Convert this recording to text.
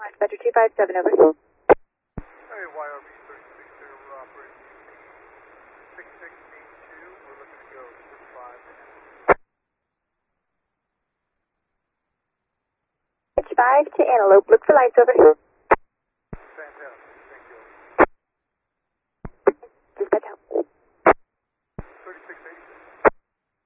Dispatcher 257, over. Hey, YRB 36, we're operating 6682. We're looking to go 5 to Antelope. Look for lights, over.